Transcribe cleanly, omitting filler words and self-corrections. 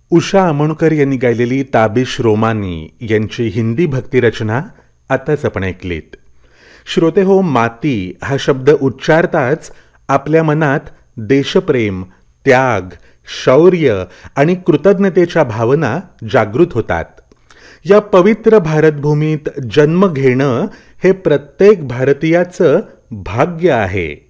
उषा अमोणकर यांनी गायलेली ताबिश रोमानी यांची हिंदी भक्तिरचना आताच आपण ऐकलीत. श्रोते हो, माती हा शब्द उच्चारताच आपल्या मनात देशप्रेम, त्याग, शौर्य आणि कृतज्ञतेच्या भावना जागृत होतात. या पवित्र भारतभूमीत जन्म घेणं हे प्रत्येक भारतीयाचं भाग्य आहे.